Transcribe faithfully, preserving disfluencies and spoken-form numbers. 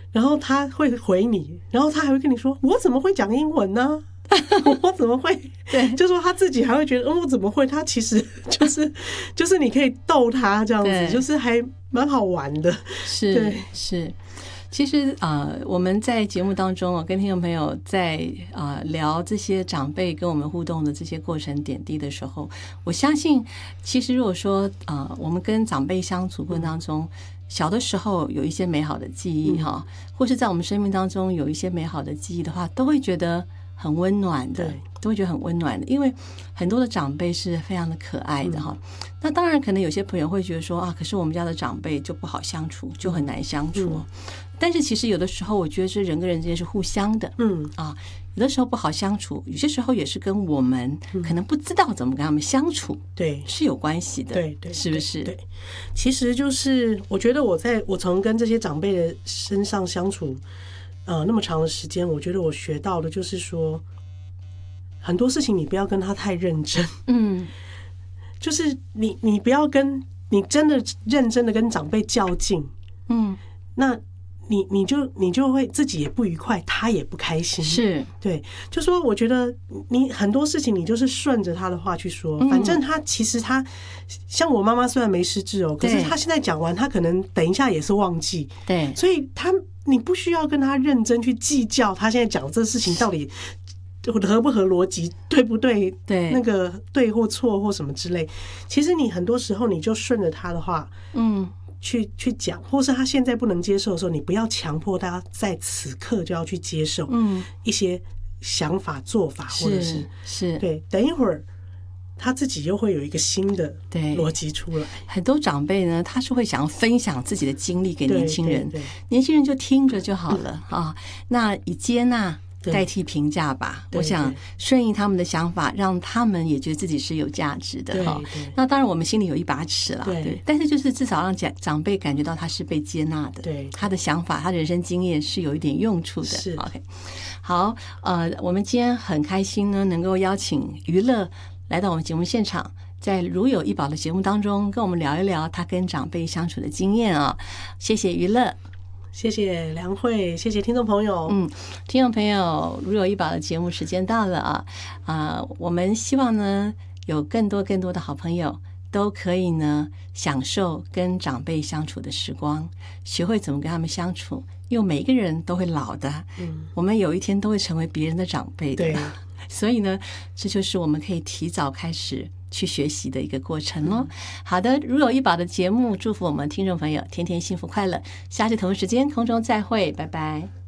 然后他会回你，然后他还会跟你说我怎么会讲英文呢？我怎么会？对，就说他自己还会觉得，嗯，我怎么会？他其实就是就是你可以逗他这样子，就是还蛮好玩的。 是，对，是。其实啊、呃，我们在节目当中啊，跟听众朋友在啊、呃、聊这些长辈跟我们互动的这些过程点滴的时候，我相信，其实如果说啊、呃，我们跟长辈相处过程当中，小的时候有一些美好的记忆哈，或是在我们生命当中有一些美好的记忆的话，都会觉得很温暖的，都会觉得很温暖的，因为很多的长辈是非常的可爱的哈。嗯、那当然，可能有些朋友会觉得说啊，可是我们家的长辈就不好相处，就很难相处。嗯、但是其实有的时候，我觉得是人跟人之间是互相的，嗯啊，有的时候不好相处，有些时候也是跟我们可能不知道怎么跟他们相处，对，是有关系的， 对对， 是不是？ 对，其实就是我觉得我在我从跟这些长辈的身上相处。呃，那么长的时间，我觉得我学到的就是说，很多事情你不要跟他太认真，嗯，就是你你不要跟你真的认真的跟长辈较劲，嗯，那你你就你就会自己也不愉快，他也不开心， 是对，就说我觉得你很多事情你就是顺着他的话去说，反正他其实他像我妈妈虽然没失智哦，可是他现在讲完，他可能等一下也是忘记， 对， 所以他。你不需要跟他认真去计较，他现在讲这事情到底合不合逻辑，对不对？ 对， 那个对或错或什么之类。其实你很多时候你就顺着他的话，嗯，去去讲，或是他现在不能接受的时候，你不要强迫他在此刻就要去接受，嗯，一些想法、做法，或者是是对，等一会儿。他自己又会有一个新的逻辑出来。 很多长辈呢，他是会想要分享自己的经历给年轻人，年轻人就听着就好了啊。那以接纳代替评价吧，我想顺应他们的想法，让他们也觉得自己是有价值的哈。那当然，我们心里有一把尺了，对。但是就是至少让长长辈感觉到他是被接纳的，对，他的想法、他的人生经验是有一点用处的。 是 OK。好，呃，我们今天很开心呢，能够邀请娱乐。来到我们节目现场，在如有一宝的节目当中，跟我们聊一聊他跟长辈相处的经验啊！谢谢娱乐， 谢谢梁慧，谢谢听众朋友。 嗯，听众朋友，如有一宝的节目时间到了啊啊、呃！我们希望呢，有更多更多的好朋友都可以呢，享受跟长辈相处的时光，学会怎么跟他们相处。因为每一个人都会老的，嗯，我们有一天都会成为别人的长辈的。 对。 所以呢，这就是我们可以提早开始去学习的一个过程咯。好的，如有一宝的节目，祝福我们听众朋友天天幸福快乐。下次同一时间空中再会，拜拜。